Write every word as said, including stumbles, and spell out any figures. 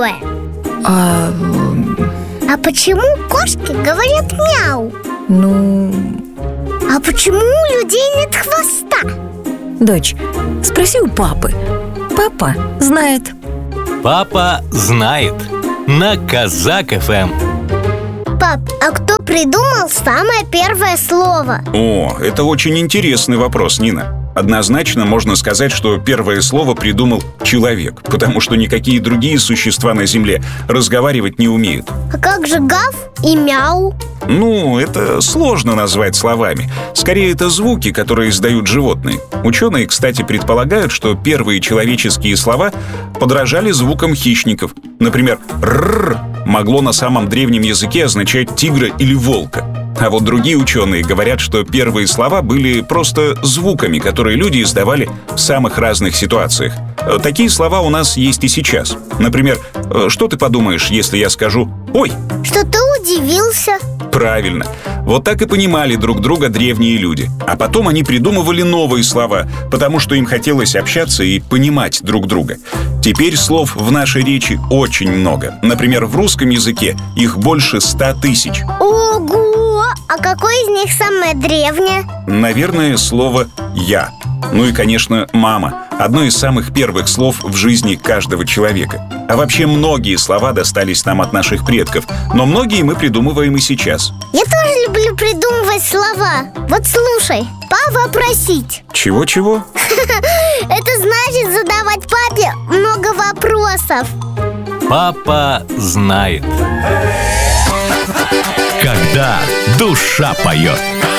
такое? А... А почему кошки говорят мяу? Ну... А почему у людей нет хвоста? Дочь, спроси у папы. Папа знает. Папа знает. На Казак эф эм. Пап, а кто придумал самое первое слово? О, это очень интересный вопрос, Нина. Однозначно можно сказать, что первое слово придумал человек, потому что никакие другие существа на Земле разговаривать не умеют. А как же гав и мяу? Ну, это сложно назвать словами. Скорее, это звуки, которые издают животные. Ученые, кстати, предполагают, что первые человеческие слова подражали звукам хищников. Например, «рррр» могло на самом древнем языке означать «тигра» или «волка». А вот другие ученые говорят, что первые слова были просто звуками, которые люди издавали в самых разных ситуациях. Такие слова у нас есть и сейчас. Например, что ты подумаешь, если я скажу «Ой!» Что ты удивился? Правильно. Вот так и понимали друг друга древние люди. А потом они придумывали новые слова, потому что им хотелось общаться и понимать друг друга. Теперь слов в нашей речи очень много. Например, в русском языке их больше ста тысяч. Ого! А какое из них самое древнее? Наверное, слово «я». Ну и, конечно, «мама». Одно из самых первых слов в жизни каждого человека. А вообще многие слова достались нам от наших предков, но многие мы придумываем и сейчас. Я тоже люблю придумывать слова. Вот слушай, повопросить. Чего-чего? Это значит задавать папе много вопросов. Папа знает. Когда душа поет.